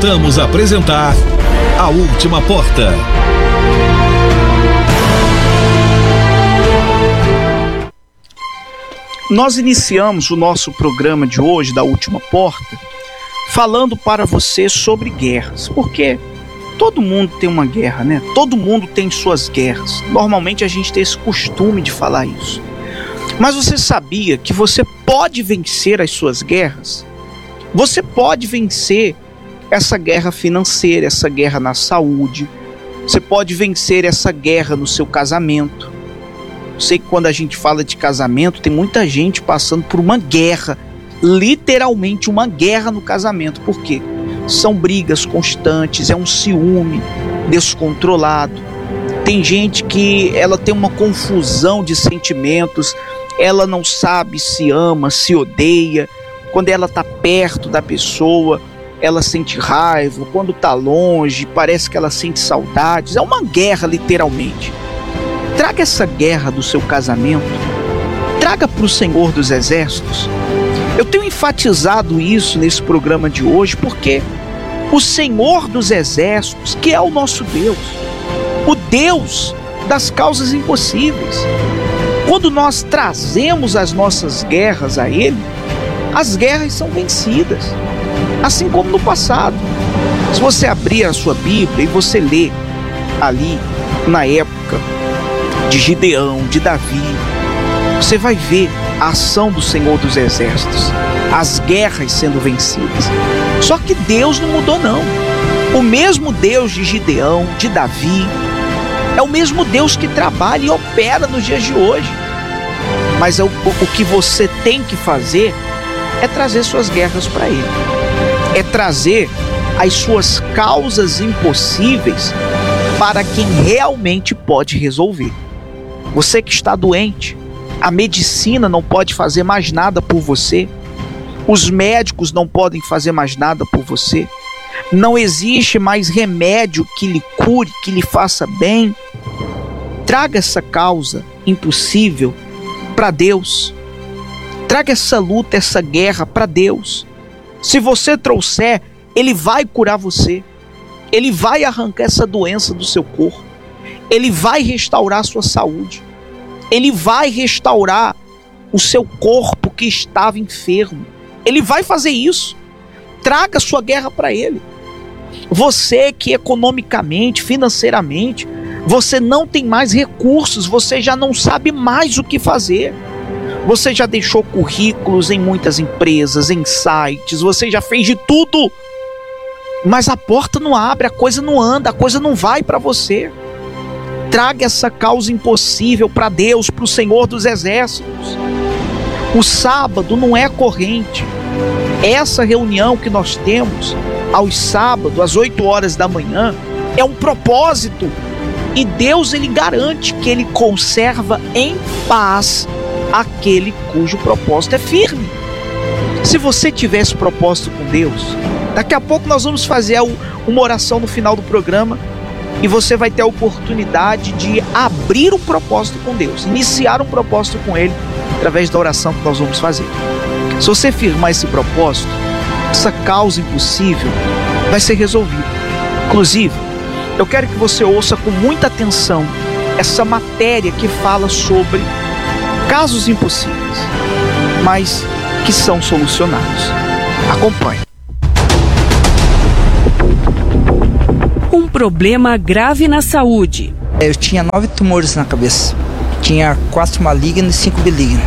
Voltamos a apresentar A Última Porta. Nós iniciamos o nosso programa de hoje, da Última Porta, falando para você sobre guerras, porque todo mundo tem uma guerra, né? Todo mundo tem suas guerras. Normalmente a gente tem esse costume de falar isso. Mas você sabia que você pode vencer as suas guerras? Você pode vencer essa guerra financeira, essa guerra na saúde. Você pode vencer essa guerra no seu casamento. Sei que quando a gente fala de casamento, tem muita gente passando por uma guerra, literalmente uma guerra no casamento. Por quê? São brigas constantes, é um ciúme descontrolado. Tem gente que ela tem uma confusão de sentimentos, ela não sabe se ama, se odeia. Quando ela está perto da pessoa, ela sente raiva. Quando está longe, parece que ela sente saudades. É uma guerra, literalmente. Traga essa guerra do seu casamento, traga para o Senhor dos Exércitos. Eu tenho enfatizado isso nesse programa de hoje porque o Senhor dos Exércitos, que é o nosso Deus, o Deus das causas impossíveis, quando nós trazemos as nossas guerras a Ele, as guerras são vencidas, assim como no passado. Se você abrir a sua Bíblia e você ler ali na época de Gideão, de Davi, você vai ver a ação do Senhor dos Exércitos, as guerras sendo vencidas. Só que Deus não mudou não. O mesmo Deus de Gideão, de Davi, é o mesmo Deus que trabalha e opera nos dias de hoje. Mas o que você tem que fazer é trazer suas guerras para Ele. É trazer as suas causas impossíveis para quem realmente pode resolver. Você que está doente, a medicina não pode fazer mais nada por você. Os médicos não podem fazer mais nada por você. Não existe mais remédio que lhe cure, que lhe faça bem. Traga essa causa impossível para Deus. Traga essa luta, essa guerra para Deus. Se você trouxer, Ele vai curar você. Ele vai arrancar essa doença do seu corpo. Ele vai restaurar a sua saúde. Ele vai restaurar o seu corpo que estava enfermo. Ele vai fazer isso. Traga a sua guerra para Ele. Você que economicamente, financeiramente, você não tem mais recursos, você já não sabe mais o que fazer. Você já deixou currículos em muitas empresas, em sites, você já fez de tudo. Mas a porta não abre, a coisa não anda, a coisa não vai para você. Traga essa causa impossível para Deus, para o Senhor dos Exércitos. O sábado não é corrente. Essa reunião que nós temos aos sábados, às 8 horas da manhã, é um propósito. E Deus, Ele garante que Ele conserva em paz aquele cujo propósito é firme. Se você tivesse propósito com Deus, daqui a pouco nós vamos fazer uma oração no final do programa e você vai ter a oportunidade de abrir um propósito com Deus, iniciar um propósito com Ele através da oração que nós vamos fazer. Se você firmar esse propósito, essa causa impossível vai ser resolvida. Inclusive, eu quero que você ouça com muita atenção essa matéria que fala sobre casos impossíveis, mas que são solucionados. Acompanhe. Um problema grave na saúde. Eu tinha 9 tumores na cabeça. Tinha 4 malignos e 5 benignos.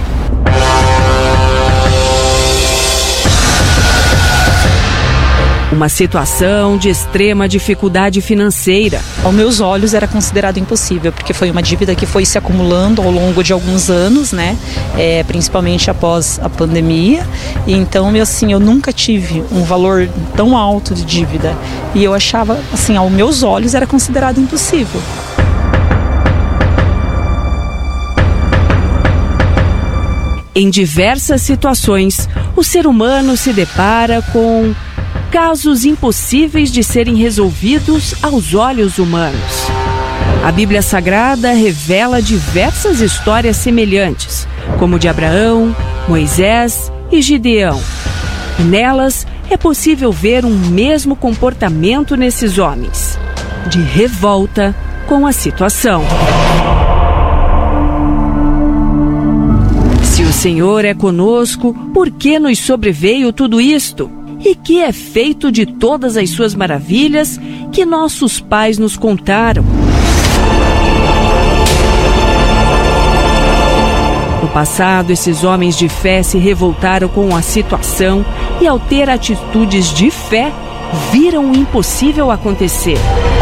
Uma situação de extrema dificuldade financeira. Aos meus olhos era considerado impossível, porque foi uma dívida que foi se acumulando ao longo de alguns anos, né? Principalmente após a pandemia. E então, assim, eu nunca tive um valor tão alto de dívida. E eu achava, assim, aos meus olhos era considerado impossível. Em diversas situações, o ser humano se depara com casos impossíveis de serem resolvidos aos olhos humanos. A Bíblia Sagrada revela diversas histórias semelhantes, como de Abraão, Moisés e Gideão. E nelas é possível ver um mesmo comportamento nesses homens, de revolta com a situação. Se o Senhor é conosco, por que nos sobreveio tudo isto? E que é feito de todas as suas maravilhas que nossos pais nos contaram? No passado, esses homens de fé se revoltaram com a situação e, ao ter atitudes de fé, viram o impossível acontecer.